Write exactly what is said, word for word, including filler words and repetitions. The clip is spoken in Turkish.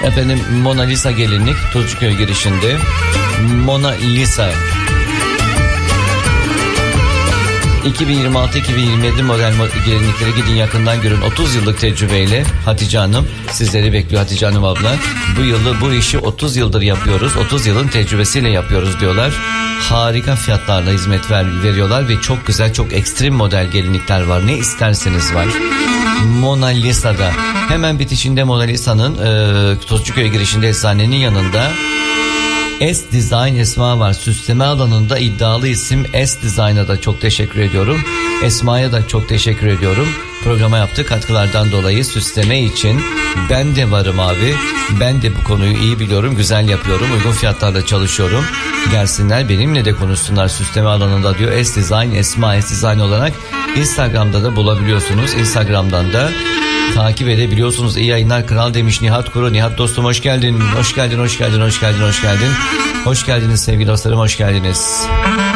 Efendim Mona Lisa gelinlik Tuzcuköy girişinde. Mona Lisa iki bin yirmi altı iki bin yirmi yedi model gelinlikleri gidin yakından görün. otuz yıllık tecrübeyle Hatice Hanım sizleri bekliyor. Hatice Hanım abla, bu yılı bu işi otuz yıldır yapıyoruz, otuz yılın tecrübesiyle yapıyoruz diyorlar. Harika fiyatlarla hizmet ver, veriyorlar ve çok güzel, çok ekstrem model gelinlikler var, ne isterseniz var. Mona Lisa'da hemen bitişinde Mona Lisa'nın e, Tuzcuköy girişinde eczanenin yanında S Design Esma var. Süsleme alanında iddialı isim S Design'a da çok teşekkür ediyorum. Esma'ya da çok teşekkür ediyorum. Programa yaptığı katkılardan dolayı süsleme için ben de varım abi. Ben de bu konuyu iyi biliyorum, güzel yapıyorum, uygun fiyatlarla çalışıyorum. Gelsinler benimle de konuşsunlar süsleme alanında diyor. S Design Esma, S Design olarak Instagram'da da bulabiliyorsunuz. Instagram'dan da takip edebiliyorsunuz. İyi yayınlar kral demiş Nihat Kuru. Nihat dostum hoş geldin. Hoş geldin, hoş geldin, hoş geldin, hoş geldin. Hoş geldiniz sevgili dostlarım, hoş geldiniz.